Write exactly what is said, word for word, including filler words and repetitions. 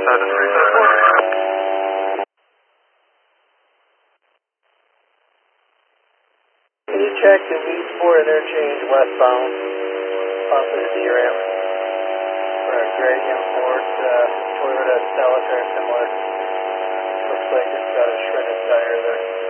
seven three seven four. Can you check the Eastport interchange westbound off of the D RAM for a gradient Ford uh, Toyota Celica or similar? Looks like it's got a shredded tire there.